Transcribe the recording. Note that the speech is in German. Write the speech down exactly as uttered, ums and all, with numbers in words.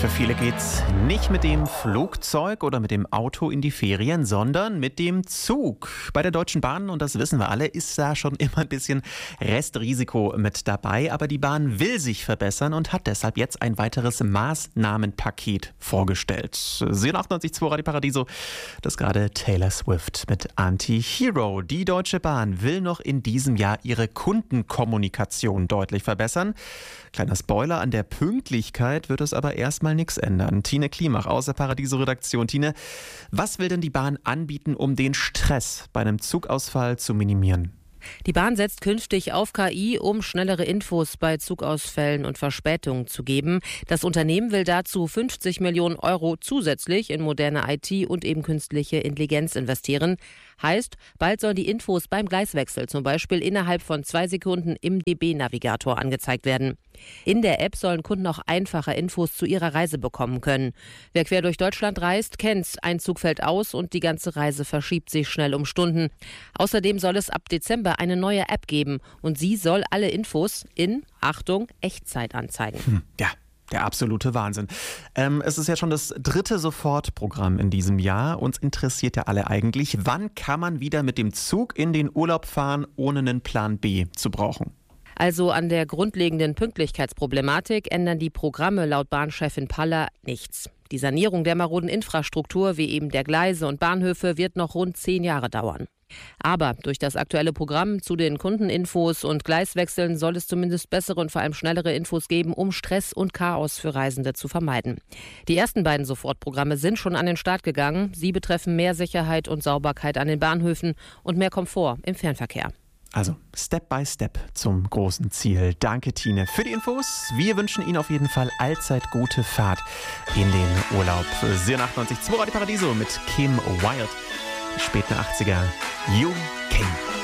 Für viele geht's nicht mit dem Flugzeug oder mit dem Auto in die Ferien, sondern mit dem Zug. Bei der Deutschen Bahn, und das wissen wir alle, ist da schon immer ein bisschen Restrisiko mit dabei. Aber die Bahn will sich verbessern und hat deshalb jetzt ein weiteres Maßnahmenpaket vorgestellt. siebenundachtzig Komma zwei Radio Paradiso, das gerade Taylor Swift mit Anti-Hero. Die Deutsche Bahn will noch in diesem Jahr ihre Kundenkommunikation deutlich verbessern. Kleiner Spoiler, an der Pünktlichkeit wird es aber erstmal nichts ändern. Tine Klimach aus der Paradiso-Redaktion. Tine, was will denn die Bahn anbieten, um den Stress bei einem Zugausfall zu minimieren? Die Bahn setzt künftig auf K I, um schnellere Infos bei Zugausfällen und Verspätungen zu geben. Das Unternehmen will dazu fünfzig Millionen Euro zusätzlich in moderne I T und eben künstliche Intelligenz investieren. Heißt, bald sollen die Infos beim Gleiswechsel zum Beispiel innerhalb von zwei Sekunden im D B-Navigator angezeigt werden. In der App sollen Kunden auch einfacher Infos zu ihrer Reise bekommen können. Wer quer durch Deutschland reist, kennt's. Ein Zug fällt aus und die ganze Reise verschiebt sich schnell um Stunden. Außerdem soll es ab Dezember eine neue App geben und sie soll alle Infos in, Achtung, Echtzeit anzeigen. Hm, ja. Der absolute Wahnsinn. Ähm, es ist ja schon das dritte Sofortprogramm in diesem Jahr. Uns interessiert ja alle eigentlich, wann kann man wieder mit dem Zug in den Urlaub fahren, ohne einen Plan B zu brauchen? Also an der grundlegenden Pünktlichkeitsproblematik ändern die Programme laut Bahnchefin Paller nichts. Die Sanierung der maroden Infrastruktur, wie eben der Gleise und Bahnhöfe, wird noch rund zehn Jahre dauern. Aber durch das aktuelle Programm zu den Kundeninfos und Gleiswechseln soll es zumindest bessere und vor allem schnellere Infos geben, um Stress und Chaos für Reisende zu vermeiden. Die ersten beiden Sofortprogramme sind schon an den Start gegangen. Sie betreffen mehr Sicherheit und Sauberkeit an den Bahnhöfen und mehr Komfort im Fernverkehr. Also Step by Step zum großen Ziel. Danke, Tine, für die Infos. Wir wünschen Ihnen auf jeden Fall allzeit gute Fahrt in den Urlaub. siebenundachtzig Komma zwei Radio Paradiso mit Kim Wilde. Die späten achtziger. You King.